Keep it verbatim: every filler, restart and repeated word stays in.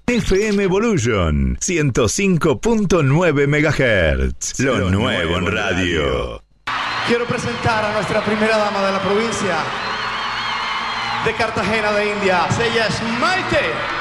F M Evolution ciento cinco punto nueve megahertz. Lo, Lo nuevo en radio. Quiero presentar a nuestra primera dama de la provincia de Cartagena de Indias. Ella es Maite.